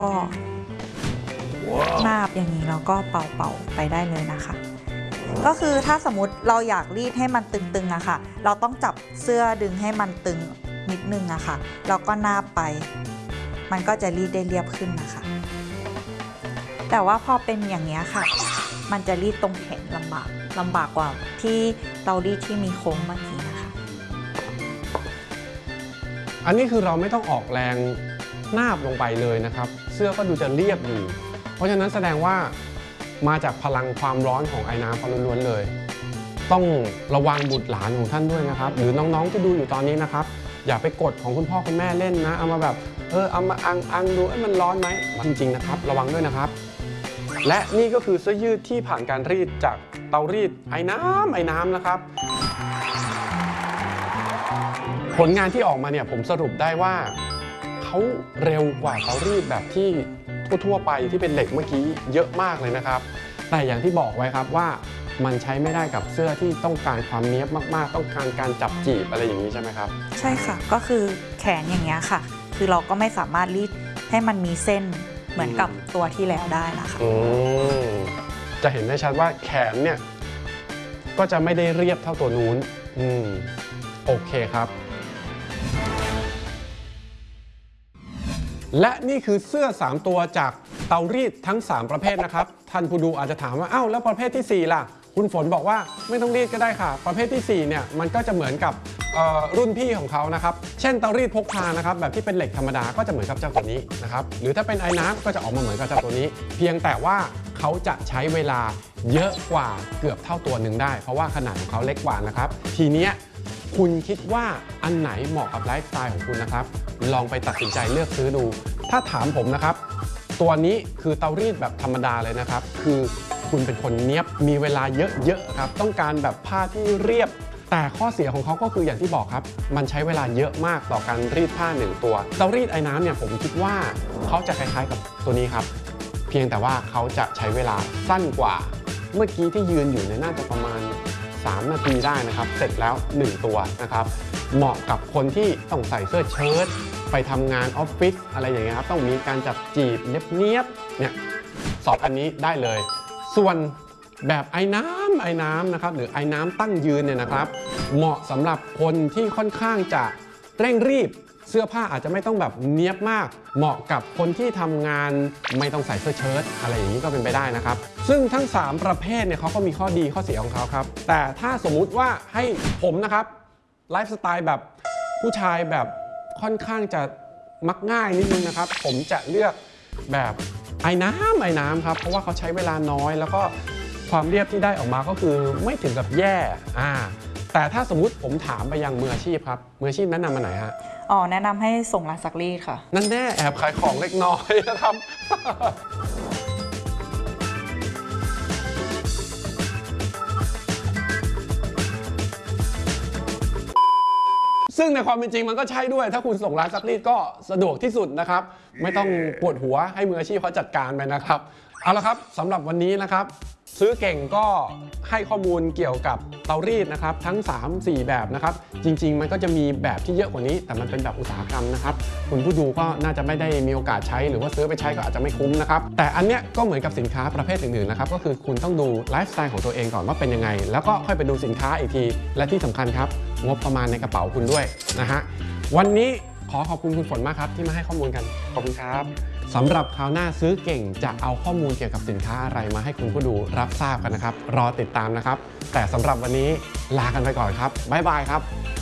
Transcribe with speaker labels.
Speaker 1: ก็นาบอย่างนี้แล้วก็เป่าๆไปได้เลยนะคะก็คือถ้าสมมติเราอยากรีดให้มันตึงๆอะค่ะเราต้องจับเสื้อดึงให้มันตึงนิดนึงอะค่ะแล้วก็นาบไปมันก็จะรีดได้เรียบขึ้นนะคะแต่ว่าพอเป็นอย่างนี้ค่ะมันจะรีดตรงแขนลำบากกว่าที่เรารีดที่มีโค้งเมื่อกี้นะคะ
Speaker 2: อันนี้คือเราไม่ต้องออกแรงนาบลงไปเลยนะครับเสื้อก็ดูจะเรียบอยู่เพราะฉะนั้นแสดงว่ามาจากพลังความร้อนของไอ้น้ำเขาล้วนๆเลยต้องระวังบุตรหลานของท่านด้วยนะครับหรือน้องๆที่ดูอยู่ตอนนี้นะครับอย่าไปกดของคุณพ่อคุณแม่เล่นนะเอามาแบบเอามาอังดูมันร้อนไหมจริงๆนะครับระวังด้วยนะครับและนี่ก็คือเสื้อยืดที่ผ่านการรีดจากเตารีดไอ้น้ำนะครับผลงานที่ออกมาเนี่ยผมสรุปได้ว่าเขาเร็วกว่าเตารีดแบบที่ทั่วไปที่เป็นเหล็กเมื่อกี้เยอะมากเลยนะครับแต่อย่างที่บอกไว้ครับว่ามันใช้ไม่ได้กับเสื้อที่ต้องการความเนี้ยบมากๆต้องการการจับจีบอะไรอย่างนี้ใช่ไหมครับ
Speaker 1: ใช่ค่ะก็คือแขนอย่างเงี้ยค่ะคือเราก็ไม่สามารถรีดให้มันมีเส้นเหมือนกับตัวที่แล้วได้นะคะ
Speaker 2: จะเห็นได้ชัดว่าแขนเนี่ยก็จะไม่ได้เรียบเท่าตัวนู้นโอเคครับและนี่คือเสื้อ3ตัวจากเตารีดทั้ง3ประเภทนะครับท่านผู้ดูอาจจะถามว่าอ้าวแล้วประเภทที่4ล่ะคุณฝนบอกว่าไม่ต้องรีดก็ได้ค่ะประเภทที่4เนี่ยมันก็จะเหมือนกับรุ่นพี่ของเขานะครับเช่นเตารีดพกพานะครับแบบที่เป็นเหล็กธรรมดาก็จะเหมือนกับเจ้าตัวนี้นะครับหรือถ้าเป็นไอ้น้ำก็จะออกมาเหมือนกับเจ้าตัวนี้เพียงแต่ว่าเขาจะใช้เวลาเยอะกว่าเกือบเท่าตัวหนึ่งได้เพราะว่าขนาดของเขาเล็กกว่านะครับทีเนี้ยคุณคิดว่าอันไหนเหมาะกับไลฟ์สไตล์ของคุณนะครับลองไปตัดสินใจเลือกซื้อดูถ้าถามผมนะครับตัวนี้คือเตารีดแบบธรรมดาเลยนะครับคือคุณเป็นคนเนี้ยบมีเวลาเยอะๆครับต้องการแบบผ้าที่เรียบแต่ข้อเสียของเขาก็คืออย่างที่บอกครับมันใช้เวลาเยอะมากต่อการรีดผ้า1ตัวเตารีดไอ้น้ำเนี่ยผมคิดว่าเขาจะคล้ายๆกับตัวนี้ครับเพียงแต่ว่าเขาจะใช้เวลาสั้นกว่าเมื่อกี้ที่ยืนอยู่เนี่ยน่าจะประมาณ3 นาทีได้นะครับเสร็จแล้ว1ตัวนะครับเหมาะกับคนที่ต้องใส่เสื้อเชิ้ตไปทำงานออฟฟิศอะไรอย่างเงี้ยครับต้องมีการจับจีบเนียบเนี่ย2 อันนี้ได้เลยส่วนแบบไอ้น้ำนะครับหรือไอ้น้ำตั้งยืนเนี่ยนะครับเหมาะสำหรับคนที่ค่อนข้างจะเร่งรีบเสื้อผ้าอาจจะไม่ต้องแบบเนียบมากเหมาะกับคนที่ทำงานไม่ต้องใส่เสื้อเชิ้ตอะไรอย่างนี้ก็เป็นไปได้นะครับซึ่งทั้ง3ประเภทเนี่ยเขาก็มีข้อดีข้อเสียของเขาครับแต่ถ้าสมมุติว่าให้ผมนะครับไลฟ์สไตล์แบบผู้ชายแบบค่อนข้างจะมักง่ายนิดนึงนะครับผมจะเลือกแบบไอ้น้ำครับเพราะว่าเขาใช้เวลาน้อยแล้วก็ความเรียบที่ได้ออกมาก็คือไม่ถึงกับแย่แต่ถ้าสมมุติผมถามไปยังมืออาชีพครับมืออาชีพแนะนำมาไหนฮะ
Speaker 1: แนะนำให้ส่งร้านซักรีดค่ะ
Speaker 2: นั่นแน่แอบขายของเล็กน้อยนะครับซึ่งในความเป็นจริงมันก็ใช่ด้วยถ้าคุณส่งร้านซักรีดก็สะดวกที่สุดนะครับไม่ต้องปวดหัวให้มืออาชีพเขาจัดการไปนะครับเอาละครับสำหรับวันนี้นะครับซื้อเก่งก็ให้ข้อมูลเกี่ยวกับเตารีดนะครับทั้ง 3-4 แบบนะครับจริงๆมันก็จะมีแบบที่เยอะกว่านี้แต่มันเป็นแบบอุตสาหกรรมนะครับคุณผู้ดูก็น่าจะไม่ได้มีโอกาสใช้หรือว่าซื้อไปใช้ก็อาจจะไม่คุ้มนะครับแต่อันเนี้ยก็เหมือนกับสินค้าประเภทอื่นๆนะครับก็คือคุณต้องดูไลฟ์สไตล์ของตัวเองก่อนว่าเป็นยังไงแล้วก็ค่อยไปดูสินค้าอีกทีและที่สำคัญครับงบประมาณในกระเป๋าคุณด้วยนะฮะวันนี้ขอขอบคุณคุณฝนมากครับที่มาให้ข้อมูลกันขอบคุณครับสำหรับคราวหน้าซื้อเก่งจะเอาข้อมูลเกี่ยวกับสินค้าอะไรมาให้คุณผู้ดูรับทราบกันนะครับรอติดตามนะครับแต่สำหรับวันนี้ลากันไปก่อนครับบ๊ายบายครับ